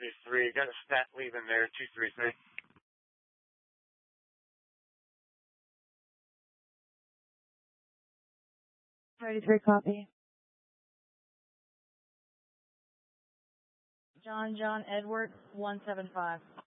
173. Got a stat leaving there, 233. 33, copy. John Edward 175.